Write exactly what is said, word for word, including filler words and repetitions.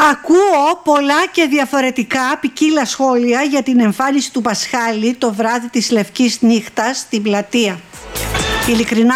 Ακούω πολλά και διαφορετικά ποικίλα σχόλια για την εμφάνιση του Πασχάλη το βράδυ της Λευκής Νύχτας στην πλατεία. Ειλικρινά